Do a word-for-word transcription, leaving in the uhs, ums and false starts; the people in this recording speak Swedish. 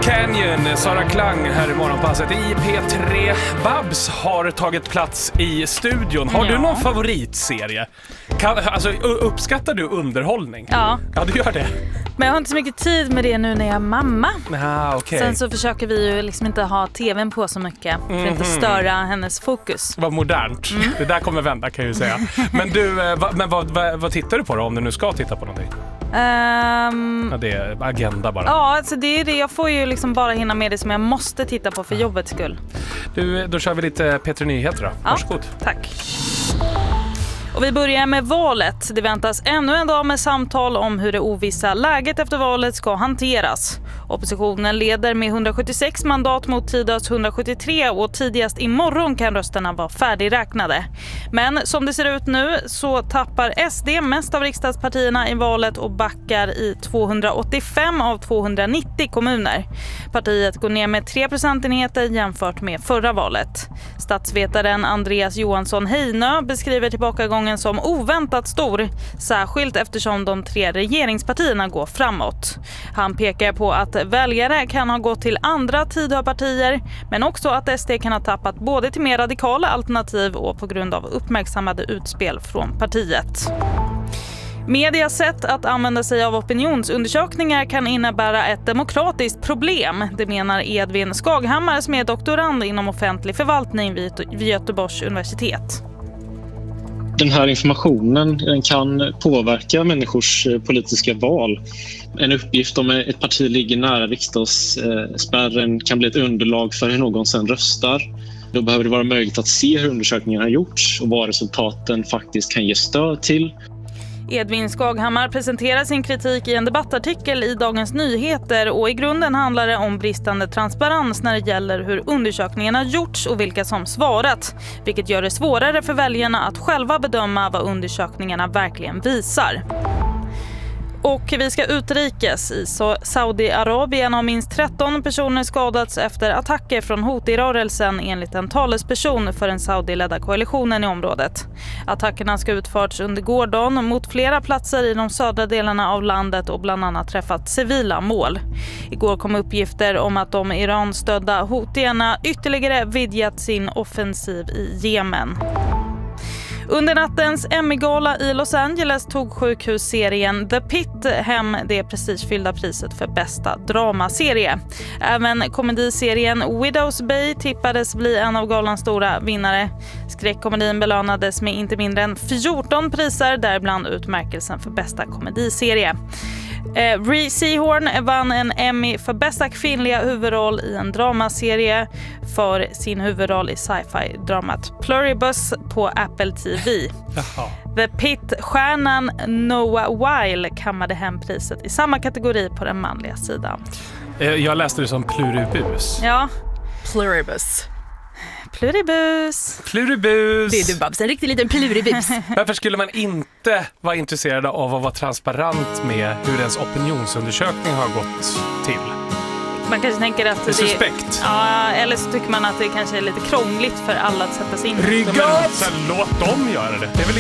Canyon, Sara Klang här i morgonpasset i P tre. Babs har tagit plats i studion. Har ja. du någon favoritserie? Kan, alltså, uppskattar du underhållning? Ja. Ja, du gör det. Men jag har inte så mycket tid med det nu när jag är mamma. Ah, okay. Sen så försöker vi ju liksom inte ha tvn på så mycket för att inte störa hennes fokus. Vad modernt. Mm. Det där kommer vända, kan jag ju säga. Men du, va, men vad, vad, vad tittar du på då, om du nu ska titta på någonting? Um, ja, det är agenda bara. Ja, alltså det är det. Jag får ju liksom bara hinna med det som jag måste titta på för jobbets skull. Du, då kör vi lite P tre Nyheter då. Ja, varsågod. Tack. Och vi börjar med valet. Det väntas ännu en dag med samtal om hur det ovissa läget efter valet ska hanteras. Oppositionen leder med hundrasjuttiosex mandat mot Tidös hundrasjuttiotre och tidigast imorgon kan rösterna vara färdigräknade. Men som det ser ut nu så tappar S D mest av riksdagspartierna i valet och backar i tvåhundraåttiofem av tvåhundranittio kommuner. Partiet går ner med tre procentenheter jämfört med förra valet. Statsvetaren Andreas Johansson Heinö beskriver tillbakagången som oväntat stor, särskilt eftersom de tre regeringspartierna går framåt. Han pekar på att väljare kan ha gått till andra Tidöpartier, men också att S D kan ha tappat både till mer radikala alternativ och på grund av uppmärksammade utspel från partiet. Medias sätt att använda sig av opinionsundersökningar kan innebära ett demokratiskt problem. Det menar Edvin Skaghammar som är doktorand inom offentlig förvaltning vid Göteborgs universitet. Den här informationen den kan påverka människors politiska val. En uppgift om ett parti ligger nära riksdagsspärren kan bli ett underlag för hur någon sen röstar. Då behöver det vara möjligt att se hur undersökningarna har gjorts och vad resultaten faktiskt kan ge stöd till. Edvin Skaghammar presenterar sin kritik i en debattartikel i Dagens Nyheter och i grunden handlar det om bristande transparens när det gäller hur undersökningarna gjorts och vilka som svarat, vilket gör det svårare för väljarna att själva bedöma vad undersökningarna verkligen visar. Och vi ska utrikes. I Saudiarabien har minst tretton personer skadats efter attacker från Houthi-rörelsen enligt en talesperson för den Saudi-ledda koalitionen i området. Attackerna ska utförts under gårdagen mot flera platser i de södra delarna av landet och bland annat träffat civila mål. Igår kom uppgifter om att de Iran-stödda Houthierna ytterligare vidgat sin offensiv i Jemen. Under nattens Emmy-gala i Los Angeles tog sjukhusserien The Pit hem det prestigefyllda priset för bästa dramaserie. Även komediserien Widow's Bay tippades bli en av galans stora vinnare. Skräckkomedin belönades med inte mindre än fjorton priser, däribland utmärkelsen för bästa komediserie. Eh, Rhea Seehorn vann en Emmy för bästa kvinnliga huvudroll i en dramaserie för sin huvudroll i sci-fi-dramat Pluribus på Apple T V. Jaha. The Pit-stjärnan Noah Weil kammade hem priset i samma kategori på den manliga sidan. Jag läste det som Pluribus. Ja. Pluribus. Pluribus. Pluribus. Det är du, Babs, en riktig liten pluribus. Varför skulle man inte vara intresserad av att vara transparent med hur ens opinionsundersökning har gått till? Man kanske tänker att det är suspekt. Ja, eller så tycker man att det kanske är lite krångligt för alla att sätta sig in. Rygga! Sen låt dem göra det. Det är väl